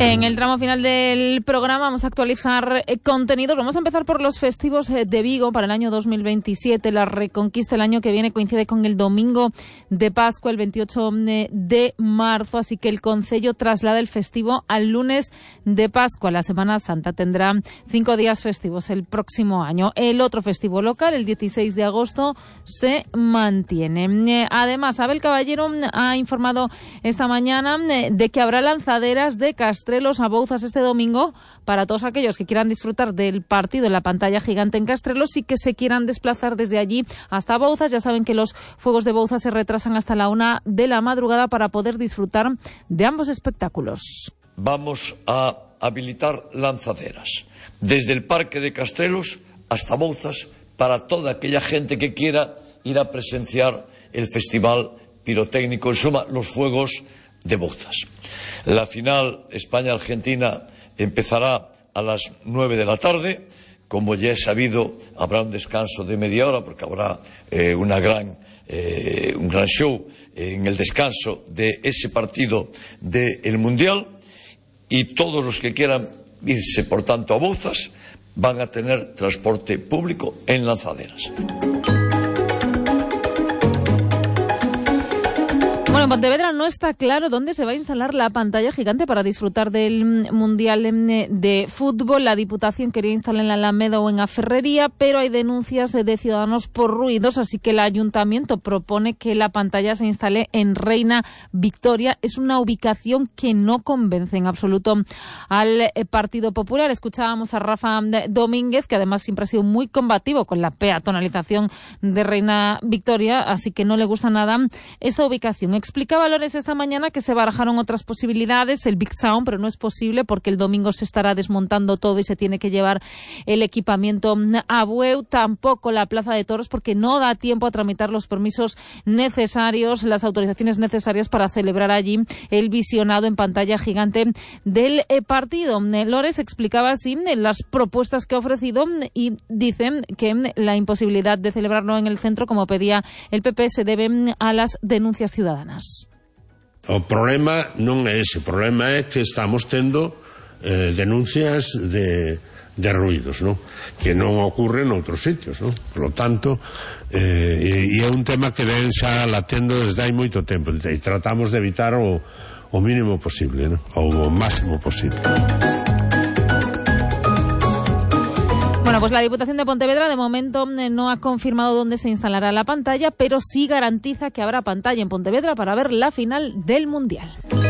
En el tramo final del programa vamos a actualizar contenidos. Vamos a empezar por los festivos de Vigo para el año 2027. La Reconquista el año que viene coincide con el domingo de Pascua, el 28 de marzo, así que el concello traslada el festivo al lunes de Pascua. La Semana Santa tendrá 5 días festivos el próximo año. El otro festivo local, el 16 de agosto, se mantiene. Además, Abel Caballero ha informado esta mañana de que habrá lanzaderas de Castrelos a Bouzas este domingo para todos aquellos que quieran disfrutar del partido en la pantalla gigante en Castrelos y que se quieran desplazar desde allí hasta Bouzas. Ya saben que los Fuegos de Bouzas se retrasan hasta la 1 de la madrugada para poder disfrutar de ambos espectáculos. Vamos a habilitar lanzaderas desde el Parque de Castrelos hasta Bouzas para toda aquella gente que quiera ir a presenciar el festival pirotécnico, en suma, los Fuegos de Bouzas. La final España-Argentina empezará a las 9 de la tarde. Como ya he sabido, habrá un descanso de media hora porque habrá un gran show en el descanso de ese partido del Mundial, y todos los que quieran irse, por tanto, a Bouzas van a tener transporte público en lanzaderas. Bueno, en Pontevedra no está claro dónde se va a instalar la pantalla gigante para disfrutar del Mundial de Fútbol. La Diputación quería instalarla en la Alameda o en la Ferrería, pero hay denuncias de ciudadanos por ruidos, así que el Ayuntamiento propone que la pantalla se instale en Reina Victoria. Es una ubicación que no convence en absoluto al Partido Popular. Escuchábamos a Rafa Domínguez, que además siempre ha sido muy combativo con la peatonalización de Reina Victoria, así que no le gusta nada esta ubicación. Explicaba Lores esta mañana que se barajaron otras posibilidades, el Big Sound, pero no es posible porque el domingo se estará desmontando todo y se tiene que llevar el equipamiento a Bueu. Tampoco la Plaza de Toros porque no da tiempo a tramitar los permisos necesarios, las autorizaciones necesarias para celebrar allí el visionado en pantalla gigante del partido. Lores explicaba así las propuestas que ha ofrecido y dicen que la imposibilidad de celebrarlo en el centro, como pedía el PP, se debe a las denuncias ciudadanas. O problema non é ese, o problema é que estamos tendo denuncias de ruidos, ¿no? Que non ocurren en outros sitios, ¿no? Por lo tanto, e é un tema que ven xa latendo desde hai moito tempo e tratamos de evitar o mínimo posible, ¿no? O máximo posible. Bueno, pues la Diputación de Pontevedra de momento no ha confirmado dónde se instalará la pantalla, pero sí garantiza que habrá pantalla en Pontevedra para ver la final del Mundial.